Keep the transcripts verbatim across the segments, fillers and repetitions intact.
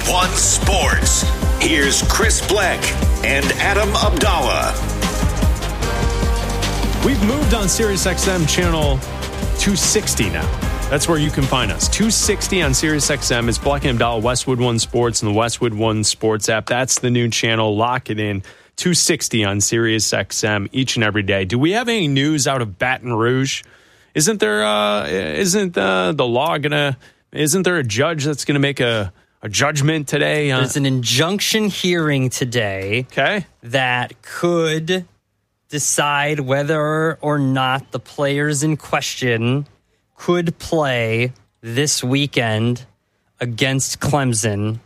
One Sports. Here's Chris Bleck and Adam Abdallah. We've moved on SiriusXM channel two sixty now. That's where you can find us. two sixty on SiriusXM. It's Bleck and Abdallah, Westwood One Sports, and the Westwood One Sports app. That's the new channel. Lock it in. two sixty on SiriusXM each and every day. Do we have any news out of Baton Rouge? Isn't there? Uh, isn't uh, the law gonna? Isn't there a judge that's gonna make a, a judgment today? Uh, There's an injunction hearing today. Okay. That could decide whether or not the players in question could play this weekend against Clemson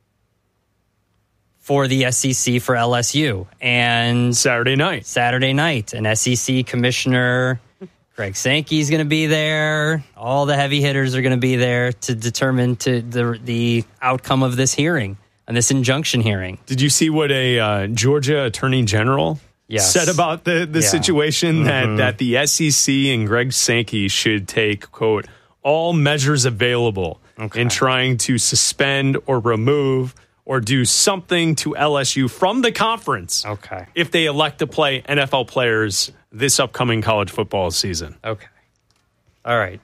for the S E C for L S U. And Saturday night. Saturday night. And S E C Commissioner Greg Sankey is going to be there. All the heavy hitters are going to be there to determine to the the outcome of this hearing and this injunction hearing. Did you see what a uh, Georgia Attorney General yes. said about the, the yeah. situation mm-hmm. that, that the S E C and Greg Sankey should take, quote, all measures available okay. in trying to suspend or remove or do something to L S U from the conference okay. if they elect to play N F L players this upcoming college football season. Okay. All right.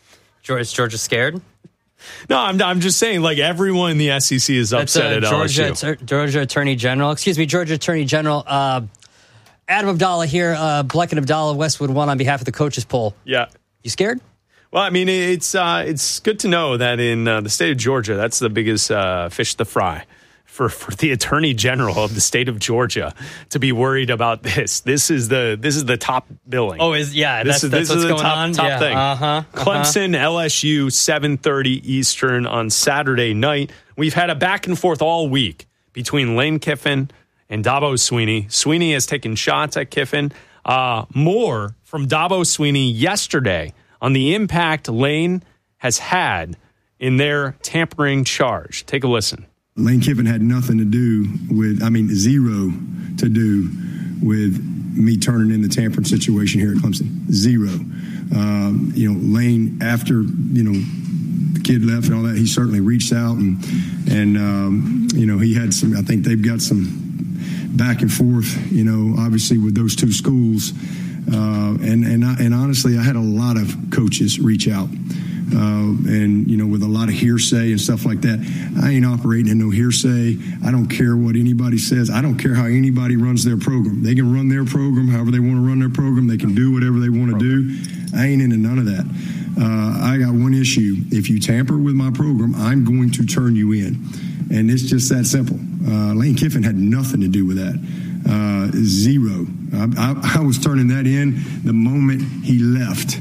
Is Georgia scared? No, I'm I'm just saying, like, everyone in the S E C is upset at Georgia, L S U. Georgia Attorney General, excuse me, Georgia Attorney General, uh, Adam Abdallah here, uh, Bleck and Abdallah, Westwood One on behalf of the coaches poll. Yeah. You scared? Well, I mean, it's uh, it's good to know that in uh, the state of Georgia, that's the biggest uh, fish to fry for, for the Attorney General of the state of Georgia to be worried about this. This is the this is the top billing. Oh, is yeah, this that's, is that's this what's is the going top, on. top yeah. thing. Uh-huh, uh-huh. Clemson, L S U, seven thirty Eastern on Saturday night. We've had a back and forth all week between Lane Kiffin and Dabo Swinney. Swinney has taken shots at Kiffin. Uh, more from Dabo Swinney yesterday on the impact Lane has had in their tampering charge. Take a listen. Lane Kiffin had nothing to do with, I mean, zero to do with me turning in the tampering situation here at Clemson. Zero. Um, you know, Lane, after, you know, the kid left and all that, he certainly reached out and, and um, you know, he had some, I think they've got some back and forth, you know, obviously with those two schools. Uh, and and I, and honestly, I had a lot of coaches reach out, uh, and you know, with a lot of hearsay and stuff like that. I ain't operating in no hearsay. I don't care what anybody says. I don't care how anybody runs their program. They can run their program however they want to run their program. They can do whatever they want to do. I ain't into none of that. Uh, I got one issue. If you tamper with my program, I'm going to turn you in, and it's just that simple. Uh, Lane Kiffin had nothing to do with that. Uh, zero. I, I, I was turning that in the moment he left.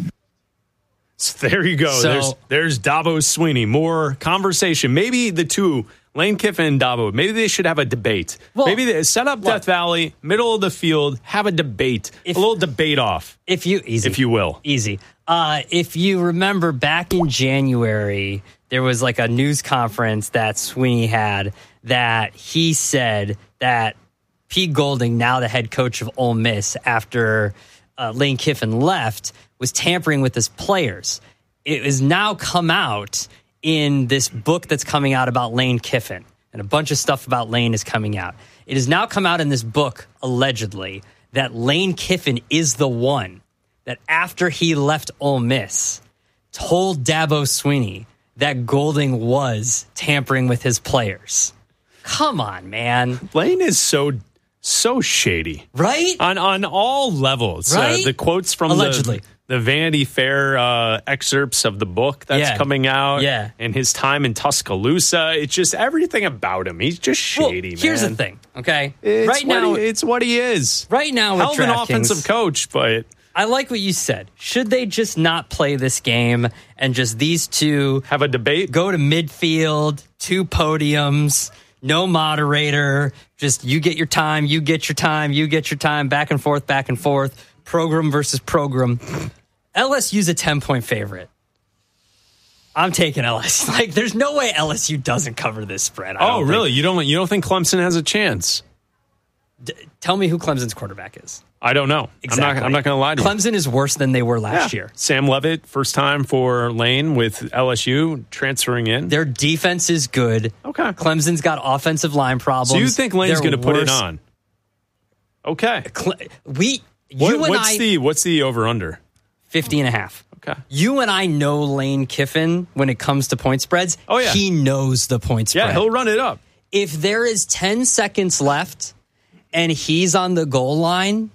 So there you go. So, there's there's Dabo Swinney. More conversation. Maybe the two, Lane Kiffin and Dabo, maybe they should have a debate. Well, maybe they set up look, Death Valley, middle of the field, have a debate, if, a little debate off, if you easy, if you will, easy. Uh, if you remember back in January, there was like a news conference that Swinney had that he said that Pete Golding, now the head coach of Ole Miss after uh, Lane Kiffin left, was tampering with his players. It has now come out in this book that's coming out about Lane Kiffin, and a bunch of stuff about Lane is coming out. It has now come out in this book, allegedly, that Lane Kiffin is the one that after he left Ole Miss told Dabo Swinney that Golding was tampering with his players. Come on, man. Lane is so so shady, right? On on all levels, right? Uh, the quotes from allegedly the, the Vanity Fair uh, excerpts of the book that's yeah. coming out, yeah, and his time in Tuscaloosa. It's just everything about him. He's just shady, well, here's man. the thing, okay? It's right now, he, it's what he is. Right now, with hell of an DraftKings, offensive coach, but I like what you said. Should they just not play this game and just these two have a debate? Go to midfield, two podiums. No moderator, just you get your time, you get your time, you get your time, back and forth, back and forth, program versus program. L S U's a ten-point favorite. I'm taking L S U. Like, there's no way L S U doesn't cover this spread. I oh, really? Think. You don't you don't think Clemson has a chance? D- tell me who Clemson's quarterback is. I don't know. Exactly. I'm not, I'm not going to lie to you. Clemson is worse than they were last yeah. year. Sam Levitt, first time for Lane with L S U transferring in. Their defense is good. Okay. Okay. Clemson's got offensive line problems. So you think Lane's going to put it worse- on? Okay. Cle- we, What, you and what's I, the what's the over under? fifty and a half. Okay. You and I know Lane Kiffin when it comes to point spreads. Oh, yeah. He knows the point spread. Yeah, he'll run it up. If there is ten seconds left and he's on the goal line,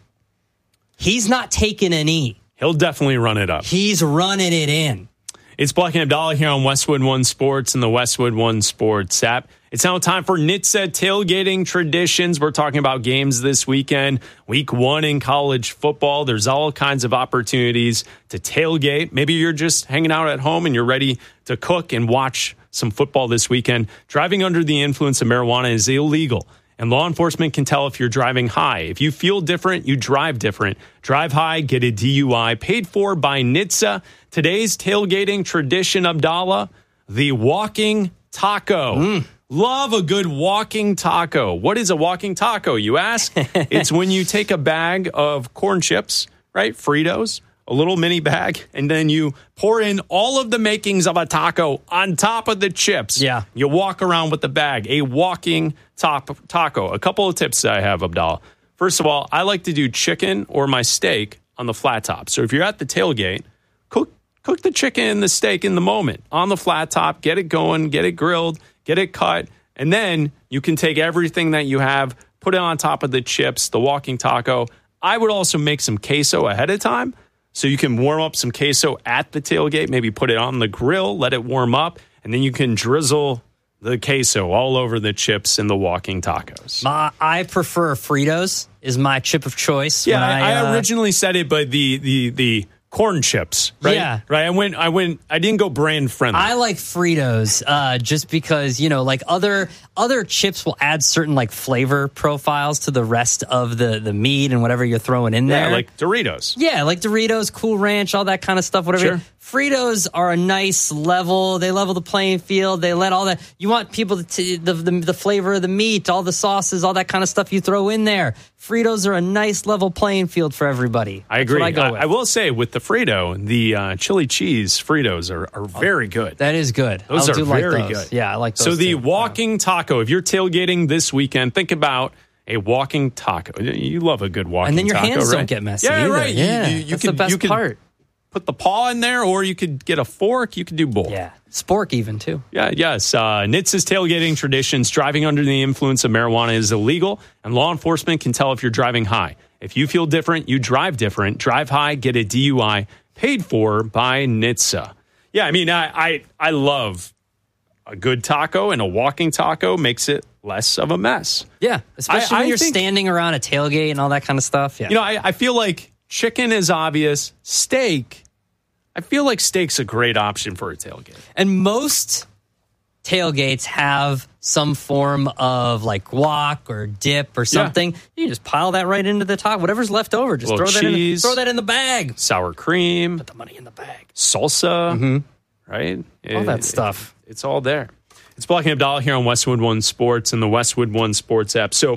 he's not taking an E. He'll definitely run it up. He's running it in. It's Black and Abdallah here on Westwood One Sports and the Westwood One Sports app. It's now time for N H T S A tailgating traditions. We're talking about games this weekend, week one in college football. There's all kinds of opportunities to tailgate. Maybe you're just hanging out at home and you're ready to cook and watch some football this weekend. Driving under the influence of marijuana is illegal, and law enforcement can tell if you're driving high. If you feel different, you drive different. Drive high, get a D U I. Paid for by N H T S A. Today's tailgating tradition, Abdallah, the walking taco. Mm. Love a good walking taco. What is a walking taco, you ask? It's when you take a bag of corn chips, right? Fritos, a little mini bag, and then you pour in all of the makings of a taco on top of the chips. Yeah. You walk around with the bag, a walking top taco. A couple of tips I have, Abdallah. First of all, I like to do chicken or my steak on the flat top. So if you're at the tailgate, cook cook the chicken and the steak in the moment on the flat top, get it going, get it grilled, get it cut, and then you can take everything that you have, put it on top of the chips, the walking taco. I would also make some queso ahead of time, so you can warm up some queso at the tailgate, maybe put it on the grill, let it warm up, and then you can drizzle the queso all over the chips and the walking tacos. My, I prefer Fritos is my chip of choice. Yeah, when I, I, uh, I originally said it, but the the the corn chips, right? Yeah. Right. I went I went I didn't go brand friendly. I like Fritos uh, just because, you know, like other other chips will add certain like flavor profiles to the rest of the, the meat and whatever you're throwing in there. Yeah, like Doritos. Yeah, like Doritos, Cool Ranch, all that kind of stuff, whatever. Sure. Fritos are a nice level. They level the playing field. They let all that. You want people to t- the, the the flavor of the meat, all the sauces, all that kind of stuff you throw in there. Fritos are a nice level playing field for everybody. I agree. That's what I, go I, with. I will say with the Frito, the uh, chili cheese Fritos are, are very good. That is good. Those I are do like very those. good. Yeah, I like those. So the too. walking taco, if you're tailgating this weekend, think about a walking taco. You love a good walking taco, and then your taco, hands right? don't get messy. Yeah, either. right. You- Yeah, you, you that's could, the best you could part. Put the paw in there, or you could get a fork. You could do both. Yeah, spork even too. Yeah, yes. Uh, N H T S A's tailgating traditions. Driving under the influence of marijuana is illegal, and law enforcement can tell if you're driving high. If you feel different, you drive different. Drive high, get a D U I. Paid for by N H T S A. Yeah, I mean, I, I I love a good taco, and a walking taco makes it less of a mess. Yeah, especially I- when I you're think- standing around a tailgate and all that kind of stuff. Yeah, You know, I, I feel like chicken is obvious. Steak, I feel like steak's a great option for a tailgate. and most tailgates have some form of like guac or dip or something. You just pile that right into the top. Whatever's left over, just Little throw that in. cheese. Throw that in the bag. Sour cream, Put the money in the bag. salsa, right? Mm-hmm. All It- that stuff. It's all there. It's Black and Abdallah here on Westwood One Sports and the Westwood One Sports app. So,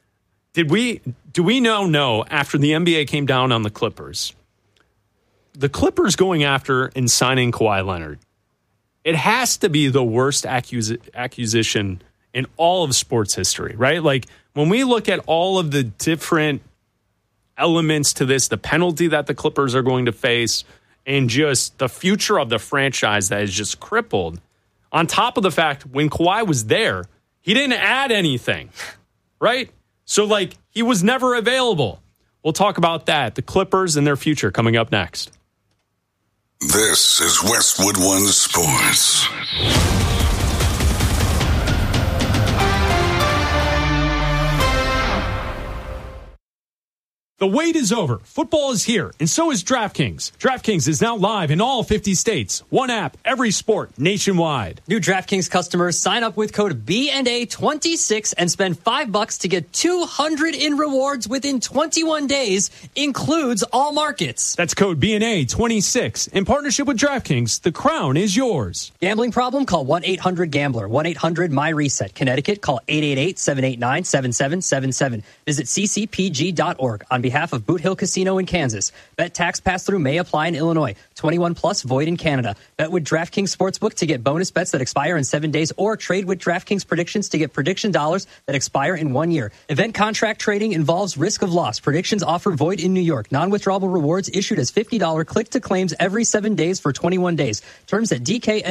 did we do we now know after the N B A came down on the Clippers, the Clippers going after and signing Kawhi Leonard, it has to be the worst accus- acquisition in all of sports history, right? Like when we look at all of the different elements to this, the penalty that the Clippers are going to face, and just the future of the franchise that is just crippled. On top of the fact, when Kawhi was there, he didn't add anything, right? So, like, he was never available. We'll talk about that, the Clippers and their future, coming up next. This is Westwood One Sports. The wait is over. Football is here, and so is DraftKings. DraftKings is now live in all fifty states. One app, every sport, nationwide. New DraftKings customers sign up with code B N A twenty-six and spend five bucks to get two hundred in rewards within twenty-one days. Includes all markets. That's code B N A twenty-six. In partnership with DraftKings, the crown is yours. Gambling problem? Call one eight hundred gambler. one eight hundred my reset. Connecticut, call eight eight eight, seven eight nine, seven seven seven seven. Visit c c p g dot org. On behalf behalf of Boot Hill Casino in Kansas. Bet tax pass-through may apply in Illinois. twenty-one plus void in Canada. Bet with DraftKings Sportsbook to get bonus bets that expire in seven days or trade with DraftKings Predictions to get prediction dollars that expire in one year. Event contract trading involves risk of loss. Predictions offer void in New York. Non-withdrawable rewards issued as fifty dollars click-to-claims every seven days for twenty-one days. Terms at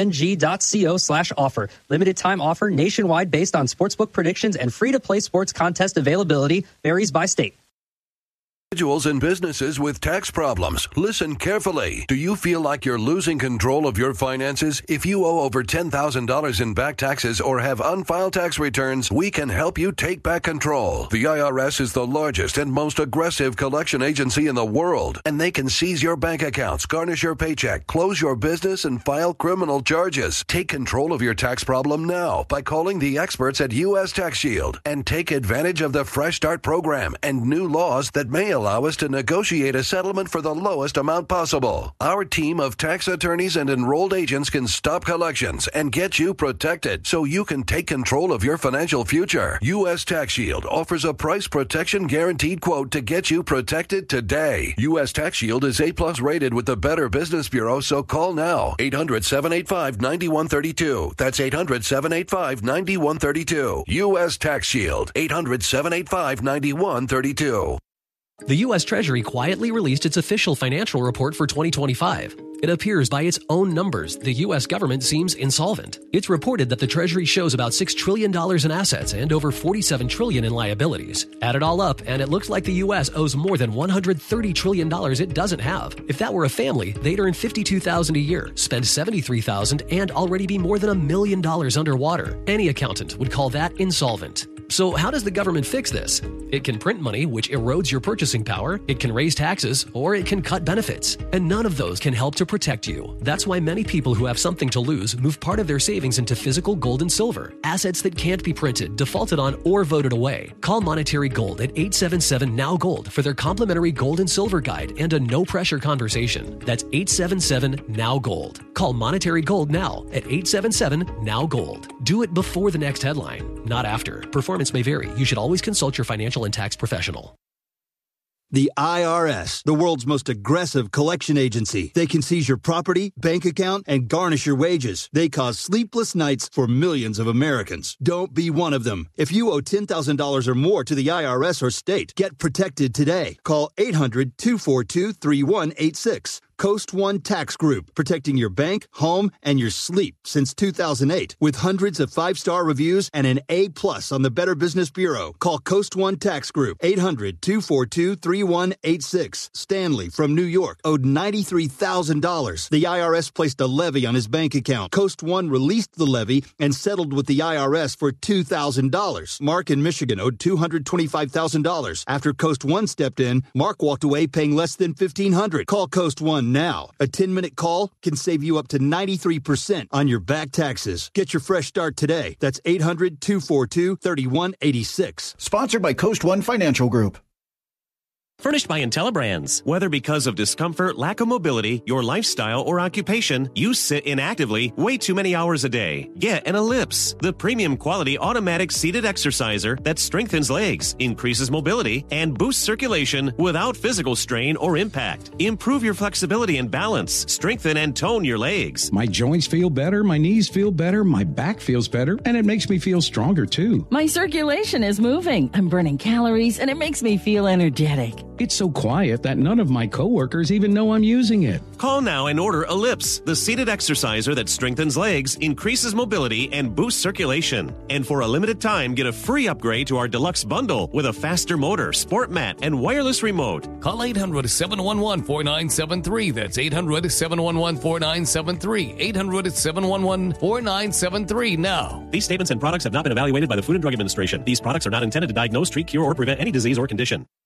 dkng.co slash offer. Limited time offer nationwide based on sportsbook predictions and free-to-play sports contest availability varies by state. Individuals and businesses with tax problems, listen carefully. Do you feel like you're losing control of your finances? If you owe over ten thousand dollars in back taxes or have unfiled tax returns, we can help you take back control. The I R S is the largest and most aggressive collection agency in the world, and they can seize your bank accounts, garnish your paycheck, close your business, and file criminal charges. Take control of your tax problem now by calling the experts at U S Tax Shield and take advantage of the Fresh Start program and new laws that may allow us to negotiate a settlement for the lowest amount possible. Our team of tax attorneys and enrolled agents can stop collections and get you protected so you can take control of your financial future. U S Tax Shield offers a price protection guaranteed quote to get you protected today. U S Tax Shield is A plus rated with the Better Business Bureau, so call now. eight hundred, seven eight five, nine one three two. That's eight hundred, seven eight five, nine one three two. U S Tax Shield. eight hundred, seven eight five, nine one three two. The U S Treasury quietly released its official financial report for twenty twenty-five. It appears by its own numbers, the U S government seems insolvent. It's reported that the Treasury shows about six trillion dollars in assets and over forty-seven trillion dollars in liabilities. Add it all up, and it looks like the U S owes more than one hundred thirty trillion dollars it doesn't have. If that were a family, they'd earn fifty-two thousand dollars a year, spend seventy-three thousand dollars, and already be more than a million dollars underwater. Any accountant would call that insolvent. So how does the government fix this? It can print money, which erodes your purchasing power, it can raise taxes, or it can cut benefits. And none of those can help to protect you. That's why many people who have something to lose move part of their savings into physical gold and silver, assets that can't be printed, defaulted on, or voted away. Call Monetary Gold at eight seven seven, N O W Gold for their complimentary gold and silver guide and a no-pressure conversation. That's eight seven seven, N O W Gold. Call Monetary Gold now at eight seven seven, N O W Gold. Do it before the next headline, not after. Performance may vary. You should always consult your financial and tax professional. The I R S, the world's most aggressive collection agency. They can seize your property, bank account, and garnish your wages. They cause sleepless nights for millions of Americans. Don't be one of them. If you owe ten thousand dollars or more to the I R S or state, get protected today. Call eight hundred, two four two, three one eight six. Coast One Tax Group, protecting your bank, home, and your sleep since two thousand eight. With hundreds of five-star reviews and an A plus on the Better Business Bureau. Call Coast One Tax Group, eight hundred, two four two, three one eight six. Stanley from New York owed ninety-three thousand dollars. The I R S placed a levy on his bank account. Coast One released the levy and settled with the I R S for two thousand dollars. Mark in Michigan owed two hundred twenty-five thousand dollars. After Coast One stepped in, Mark walked away paying less than fifteen hundred dollars. Call Coast One now. A ten-minute call can save you up to ninety-three percent on your back taxes. Get your fresh start today. That's eight hundred, two four two, three one eight six. Sponsored by Coast One Financial Group. Furnished by IntelliBrands. Whether because of discomfort, lack of mobility, your lifestyle, or occupation, you sit inactively way too many hours a day. Get an Ellipse, the premium quality automatic seated exerciser that strengthens legs, increases mobility, and boosts circulation without physical strain or impact. Improve your flexibility and balance. Strengthen and tone your legs. My joints feel better, my knees feel better, my back feels better, and it makes me feel stronger too. My circulation is moving. I'm burning calories, and it makes me feel energetic. It's so quiet that none of my coworkers even know I'm using it. Call now and order Ellipse, the seated exerciser that strengthens legs, increases mobility, and boosts circulation. And for a limited time, get a free upgrade to our deluxe bundle with a faster motor, sport mat, and wireless remote. Call eight hundred, seven one one, four nine seven three. That's eight hundred, seven one one, four nine seven three. eight hundred, seven one one, four nine seven three now. These statements and products have not been evaluated by the Food and Drug Administration. These products are not intended to diagnose, treat, cure, or prevent any disease or condition.